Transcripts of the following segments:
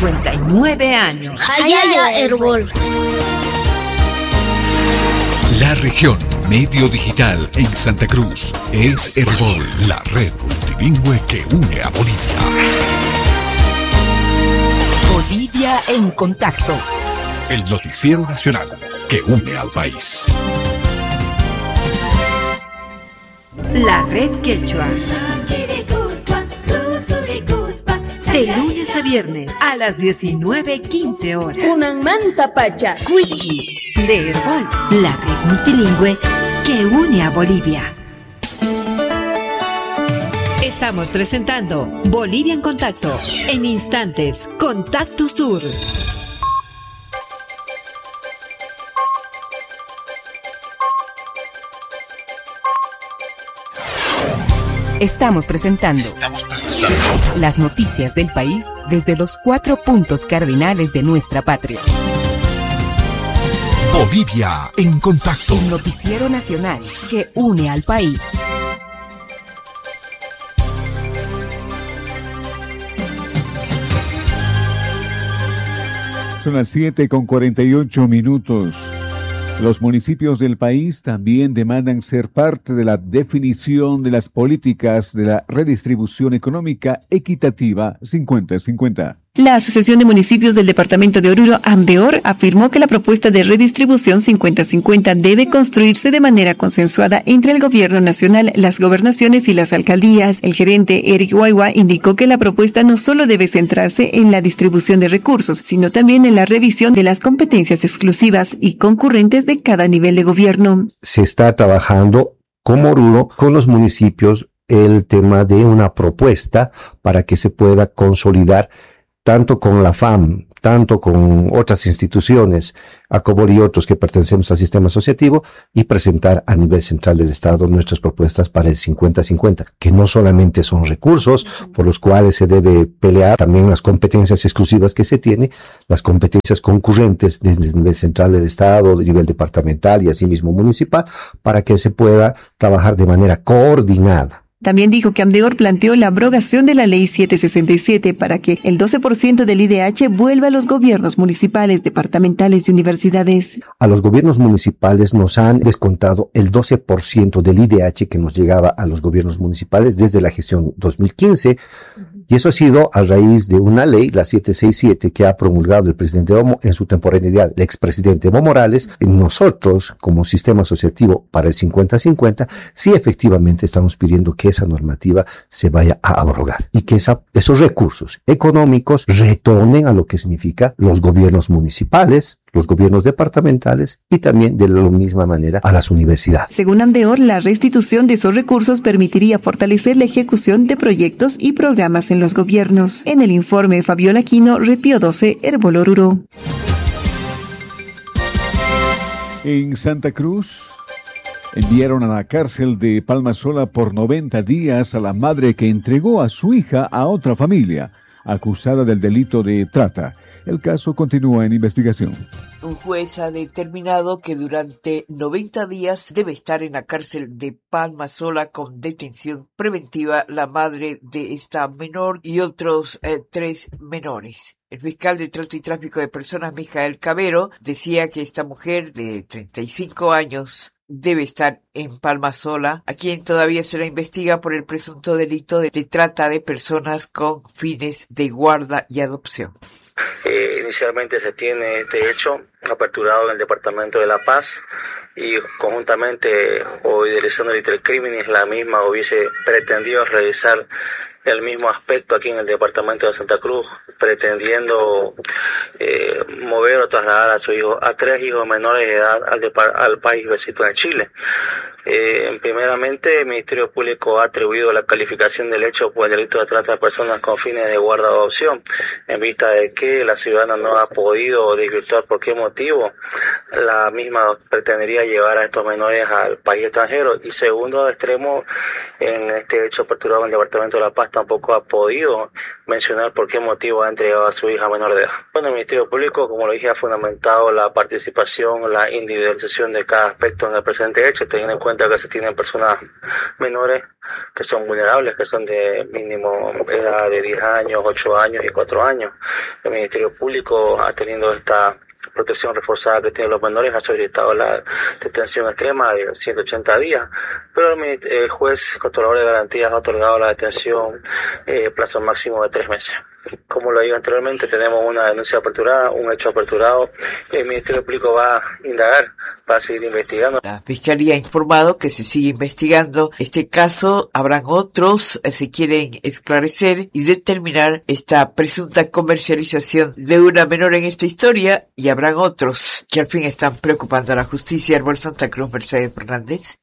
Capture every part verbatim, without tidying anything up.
cincuenta y nueve años. Hayaya Herbol. La región medio digital en Santa Cruz es Herbol, la red multilingüe que une a Bolivia. Bolivia en contacto. El noticiero nacional que une al país. La red quechua. De lunes a viernes a las diecinueve quince horas. Unamanta Pacha. Cuichi de Herbol, la red multilingüe que une a Bolivia. Estamos presentando Bolivia en Contacto. En instantes, Contacto Sur. Estamos presentando, Estamos presentando las noticias del país desde los cuatro puntos cardinales de nuestra patria. Bolivia en Contacto. El noticiero nacional que une al país. Son las siete con cuarenta y ocho minutos. Los municipios del país también demandan ser parte de la definición de las políticas de la redistribución económica equitativa cincuenta cincuenta. La Asociación de Municipios del Departamento de Oruro, AMDEOR, afirmó que la propuesta de redistribución cincuenta cincuenta debe construirse de manera consensuada entre el Gobierno Nacional, las gobernaciones y las alcaldías. El gerente Eric Guayua indicó que la propuesta no solo debe centrarse en la distribución de recursos, sino también en la revisión de las competencias exclusivas y concurrentes de cada nivel de gobierno. Se está trabajando como Oruro con los municipios el tema de una propuesta para que se pueda consolidar tanto con la F A M, tanto con otras instituciones, ACOBOR y otros que pertenecemos al sistema asociativo, y presentar a nivel central del Estado nuestras propuestas para el cincuenta cincuenta, que no solamente son recursos por los cuales se debe pelear, también las competencias exclusivas que se tiene, las competencias concurrentes desde el nivel central del Estado, de nivel departamental y asimismo municipal, para que se pueda trabajar de manera coordinada. También dijo que AMDEOR planteó la abrogación de la Ley setecientos sesenta y siete para que el doce por ciento del I D H vuelva a los gobiernos municipales, departamentales y universidades. A los gobiernos municipales nos han descontado el doce por ciento del I D H que nos llegaba a los gobiernos municipales desde la gestión dos mil quince. Y eso ha sido a raíz de una ley, la setecientos sesenta y siete, que ha promulgado el presidente Evo en su temporaneidad, el expresidente Evo Morales. Nosotros, como sistema asociativo para el cincuenta cincuenta, sí efectivamente estamos pidiendo que esa normativa se vaya a abrogar y que esa, esos recursos económicos retornen a lo que significa los gobiernos municipales, los gobiernos departamentales y también de la misma manera a las universidades. Según AMDEOR, la restitución de esos recursos permitiría fortalecer la ejecución de proyectos y programas en los gobiernos. En el informe, Fabiola Aquino, Repio doce, Herbol Oruro. En Santa Cruz, enviaron a la cárcel de Palmasola por noventa días a la madre que entregó a su hija a otra familia, acusada del delito de trata. El caso continúa en investigación. Un juez ha determinado que durante noventa días debe estar en la cárcel de Palmasola con detención preventiva la madre de esta menor y otros eh, tres menores. El fiscal de Trata y Tráfico de Personas, Mijael Cabero, decía que esta mujer de treinta y cinco años debe estar en Palmasola, a quien todavía se la investiga por el presunto delito de, de trata de personas con fines de guarda y adopción. Eh, inicialmente se tiene este hecho aperturado en el Departamento de La Paz y conjuntamente o idealizando el crimen, la misma hubiese pretendido realizar el mismo aspecto aquí en el Departamento de Santa Cruz, pretendiendo eh, mover o trasladar a su hijo, a tres hijos menores de edad al, depar- al país vecino de Chile. Eh, primeramente, el Ministerio Público ha atribuido la calificación del hecho por el delito de trata de personas con fines de guarda o adopción, en vista de que la ciudadana no ha podido desvirtuar por qué motivo motivo la misma pretendería llevar a estos menores al país extranjero. Y segundo extremo, en este hecho aperturado en el Departamento de La Paz, tampoco ha podido mencionar por qué motivo ha entregado a su hija menor de edad. Bueno, el Ministerio Público, como lo dije, ha fundamentado la participación, la individualización de cada aspecto en el presente hecho, teniendo en cuenta que se tienen personas menores que son vulnerables, que son de mínimo edad de diez años, ocho años y cuatro años. El Ministerio Público, teniendo esta protección reforzada que tienen los menores, ha solicitado la detención extrema de ciento ochenta días, pero el, el juez controlador de garantías ha otorgado la detención eh, plazo máximo de tres meses. Como lo digo anteriormente, tenemos una denuncia aperturada, un hecho aperturado, y el Ministerio Público va a indagar, va a seguir investigando. La Fiscalía ha informado que se sigue investigando este caso. Habrán otros, se quieren esclarecer y determinar esta presunta comercialización de una menor en esta historia, y habrán otros que al fin están preocupando a la justicia. Herbol Santa Cruz, Mercedes Fernández.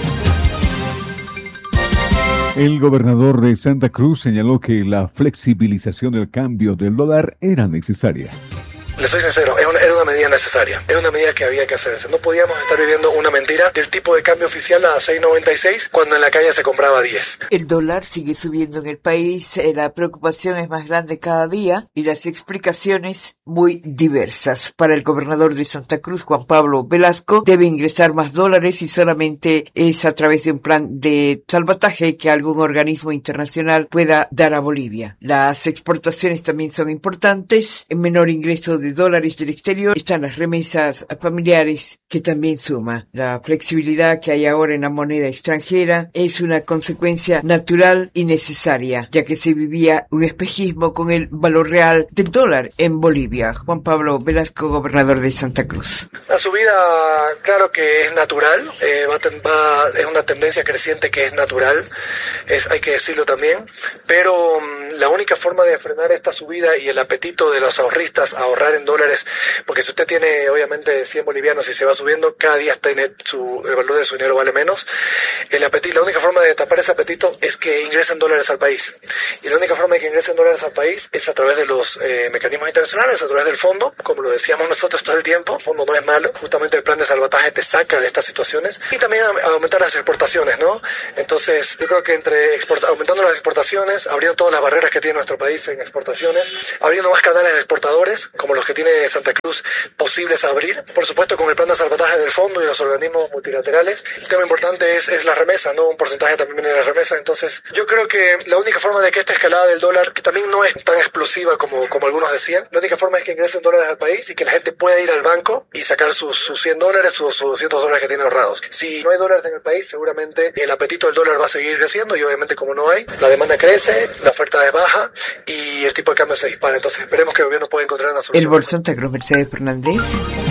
El gobernador de Santa Cruz señaló que la flexibilización del cambio del dólar era necesaria. Le soy sincero, era una, era una medida necesaria, era una medida que había que hacerse. No podíamos estar viviendo una mentira del tipo de cambio oficial a seis noventa y seis cuando en la calle se compraba a diez. El dólar sigue subiendo en el país, la preocupación es más grande cada día y las explicaciones muy diversas. Para el gobernador de Santa Cruz, Juan Pablo Velasco, debe ingresar más dólares y solamente es a través de un plan de salvataje que algún organismo internacional pueda dar a Bolivia. Las exportaciones también son importantes, en menor ingreso de dólares del exterior están las remesas familiares, que también suma. La flexibilidad que hay ahora en la moneda extranjera es una consecuencia natural y necesaria, ya que se vivía un espejismo con el valor real del dólar en Bolivia. Juan Pablo Velasco, gobernador de Santa Cruz. La subida, claro que es natural, eh, va, va, es una tendencia creciente que es natural, es, hay que decirlo también, pero um, la única forma de frenar esta subida y el apetito de los ahorristas a ahorrar en dólares, porque si usted tiene obviamente cien bolivianos y se va subiendo, cada día tiene su, el valor de su dinero vale menos. El apetito, la única forma de tapar ese apetito es que ingresen dólares al país. Y la única forma de que ingresen dólares al país es a través de los eh, mecanismos internacionales, a través del fondo, como lo decíamos nosotros todo el tiempo. El fondo no es malo, justamente el plan de salvataje te saca de estas situaciones. Y también a, a aumentar las exportaciones, ¿no? Entonces, yo creo que entre exporta, aumentando las exportaciones, abriendo todas las barreras que tiene nuestro país en exportaciones, abriendo más canales de exportadores, como los que tiene Santa Cruz, posibles a abrir, por supuesto con el plan de salvataje del fondo y los organismos multilaterales. El tema importante es, es la remesa, ¿no? Un porcentaje también viene de la remesa. Entonces yo creo que la única forma de que esta escalada del dólar, que también no es tan explosiva como, como algunos decían, la única forma es que ingresen dólares al país y que la gente pueda ir al banco y sacar sus, sus cien dólares, sus, sus doscientos dólares que tiene ahorrados. Si no hay dólares en el país, seguramente el apetito del dólar va a seguir creciendo, y obviamente como no hay, la demanda crece, la oferta es baja y el tipo de cambio se dispara. Entonces esperemos que el gobierno pueda encontrar una solución. El Bolsón Santa Cruz, Mercedes Fernández.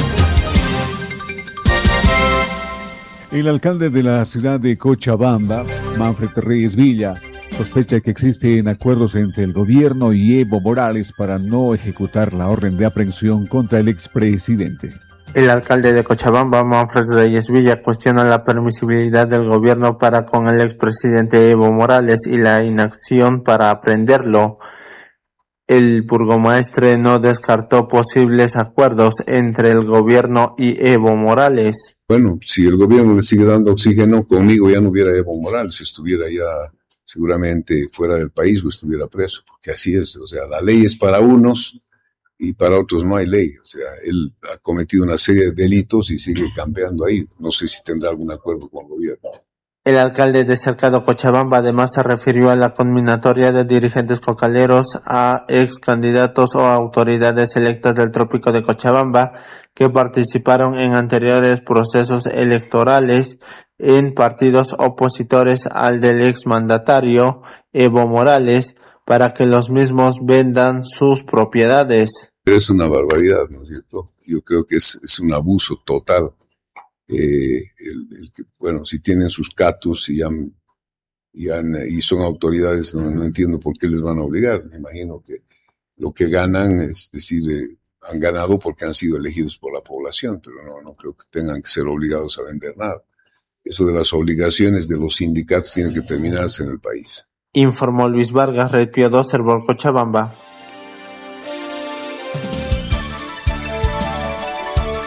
El alcalde de la ciudad de Cochabamba, Manfred Reyes Villa, sospecha que existen acuerdos entre el gobierno y Evo Morales para no ejecutar la orden de aprehensión contra el expresidente. El alcalde de Cochabamba, Manfred Reyes Villa, cuestiona la permisibilidad del gobierno para con el expresidente Evo Morales y la inacción para aprenderlo. El burgomaestre no descartó posibles acuerdos entre el gobierno y Evo Morales. Bueno, si el gobierno le sigue dando oxígeno, conmigo ya no hubiera Evo Morales, estuviera ya seguramente fuera del país o estuviera preso, porque así es, o sea, la ley es para unos y para otros no hay ley. O sea, él ha cometido una serie de delitos y sigue campeando ahí. No sé si tendrá algún acuerdo con el gobierno. El alcalde de Cercado Cochabamba además se refirió a la conminatoria de dirigentes cocaleros a ex candidatos o autoridades electas del Trópico de Cochabamba que participaron en anteriores procesos electorales en partidos opositores al del exmandatario Evo Morales para que los mismos vendan sus propiedades. Es una barbaridad, ¿no es cierto? Yo creo que es, es un abuso total. Eh, el, el que, bueno, si tienen sus catus y, han, y, han, y son autoridades, no, no entiendo por qué les van a obligar. Me imagino que lo que ganan, es decir, eh, han ganado porque han sido elegidos por la población, pero no, no creo que tengan que ser obligados a vender nada. Eso de las obligaciones de los sindicatos tiene que terminarse en el país. Informó Luis Vargas, Red Pío dos, Herbol Cochabamba.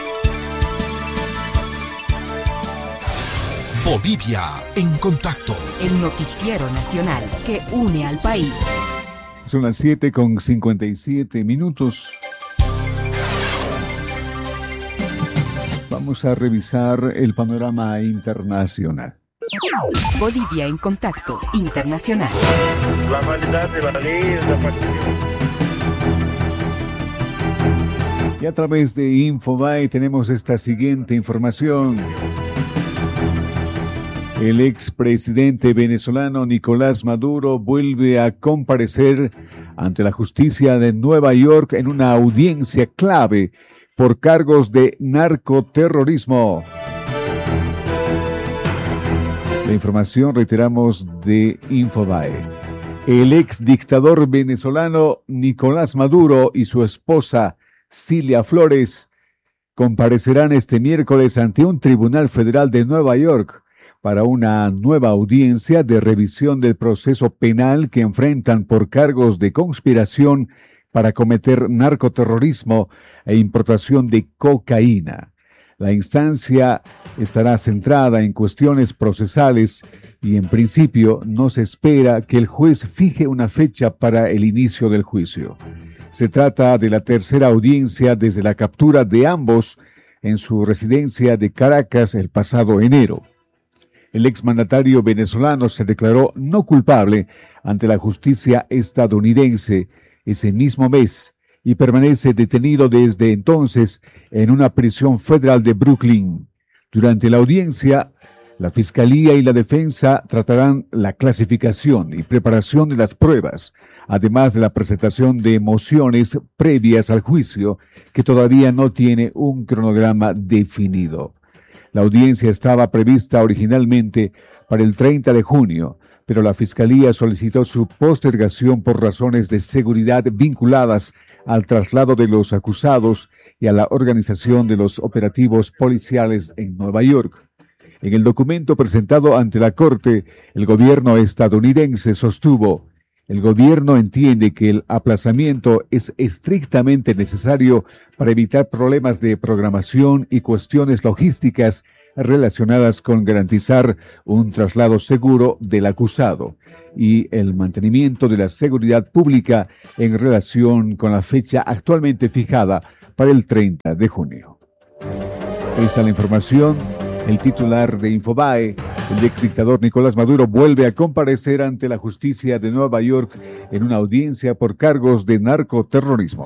Bolivia en contacto. El noticiero nacional que une al país. Son las siete con cincuenta y siete minutos. Vamos a revisar el panorama internacional. Bolivia en contacto internacional. La validad de la ley es la participación. Y a través de Infobae tenemos esta siguiente información. El expresidente venezolano Nicolás Maduro vuelve a comparecer ante la justicia de Nueva York en una audiencia clave por cargos de narcoterrorismo. La información, reiteramos, de Infobae. El ex dictador venezolano Nicolás Maduro y su esposa Cilia Flores comparecerán este miércoles ante un tribunal federal de Nueva York para una nueva audiencia de revisión del proceso penal que enfrentan por cargos de conspiración para cometer narcoterrorismo e importación de cocaína. La instancia estará centrada en cuestiones procesales y en principio no se espera que el juez fije una fecha para el inicio del juicio. Se trata de la tercera audiencia desde la captura de ambos en su residencia de Caracas el pasado enero. El exmandatario venezolano se declaró no culpable ante la justicia estadounidense ese mismo mes y permanece detenido desde entonces en una prisión federal de Brooklyn. Durante la audiencia, la Fiscalía y la Defensa tratarán la clasificación y preparación de las pruebas, además de la presentación de mociones previas al juicio, que todavía no tiene un cronograma definido. La audiencia estaba prevista originalmente para el treinta de junio, pero la Fiscalía solicitó su postergación por razones de seguridad vinculadas al traslado de los acusados y a la organización de los operativos policiales en Nueva York. En el documento presentado ante la Corte, el gobierno estadounidense sostuvo: el gobierno entiende que el aplazamiento es estrictamente necesario para evitar problemas de programación y cuestiones logísticas relacionadas con garantizar un traslado seguro del acusado y el mantenimiento de la seguridad pública en relación con la fecha actualmente fijada para el treinta de junio. Esta es la información. El titular de Infobae, el exdictador Nicolás Maduro, vuelve a comparecer ante la justicia de Nueva York en una audiencia por cargos de narcoterrorismo.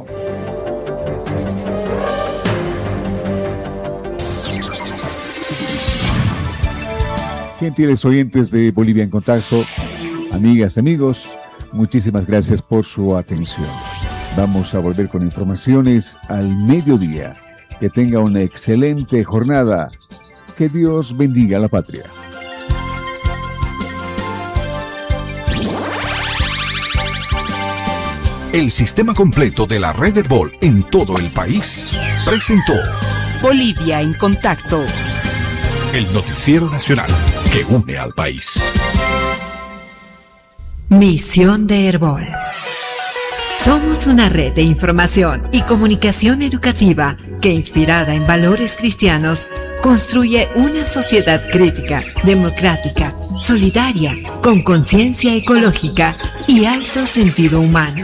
Gentiles oyentes de Bolivia en Contacto, amigas, amigos, muchísimas gracias por su atención. Vamos a volver con informaciones al mediodía. Que tenga una excelente jornada. Que Dios bendiga a la patria. El sistema completo de la red Herbol en todo el país presentó Bolivia en Contacto. El noticiero nacional que une al país. Misión de Herbol. Somos una red de información y comunicación educativa que, inspirada en valores cristianos, construye una sociedad crítica, democrática, solidaria, con conciencia ecológica y alto sentido humano.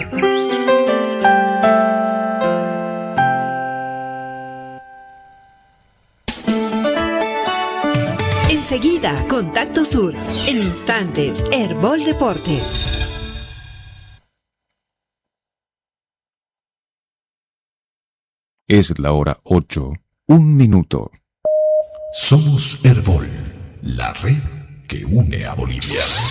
Enseguida, Contacto Sur. En instantes, Herbol Deportes. Es la hora ocho, un minuto. Somos Herbol, la red que une a Bolivia.